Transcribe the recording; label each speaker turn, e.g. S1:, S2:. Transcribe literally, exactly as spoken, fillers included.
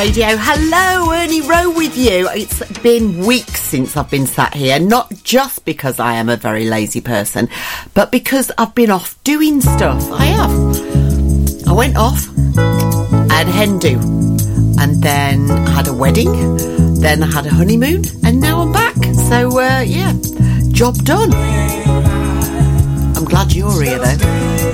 S1: Radio. Hello, Ernie Rowe with you. It's been weeks since I've been sat here, not just because I am a very lazy person, but because I've been off doing stuff. I have. I went off, I had a hen do, and then I had a wedding, then I had a honeymoon, and now I'm back. So, uh, yeah, job done. I'm glad you're here, though.